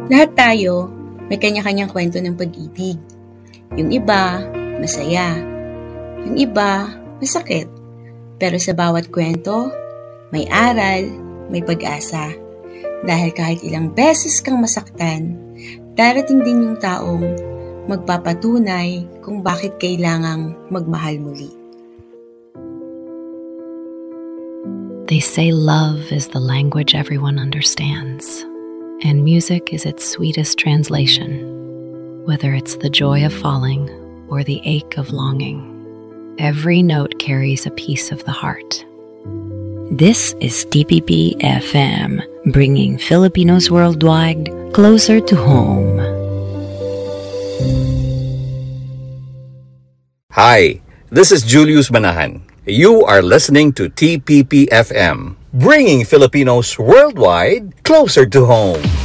Lahat tayo may kanya-kanyang kwento ng pag-ibig. Yung iba, masaya. Yung iba, masakit. Pero sa bawat kwento, may aral, may pag-asa. Dahil kahit ilang beses kang masaktan, darating din yung taong magpapatunay kung bakit kailangang magmahal muli. They say love is the language everyone understands, and music is its sweetest translation, whether it's the joy of falling or the ache of longing. Every note carries a piece of the heart. This is TPP FM, bringing Filipinos worldwide closer to home. Hi, this is Julius Manahan. You are listening to TPP FM, bringing Filipinos worldwide closer to home.